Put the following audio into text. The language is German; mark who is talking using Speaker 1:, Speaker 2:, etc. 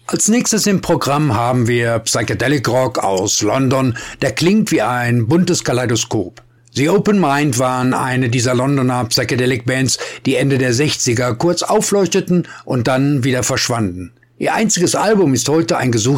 Speaker 1: Als nächstes im Programm haben wir Psychedelic Rock aus London, der klingt wie ein buntes Kaleidoskop. The Open Mind waren eine dieser Londoner Psychedelic Bands, die Ende der 60er kurz aufleuchteten und dann wieder verschwanden. Ihr einziges Album ist heute ein gesuchter